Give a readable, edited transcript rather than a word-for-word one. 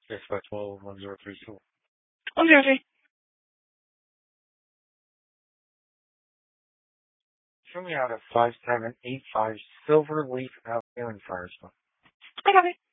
6 by 12 1032. Okay, okay. Show me out of 5785 Silver Leaf Avenue in Firestone. I copy.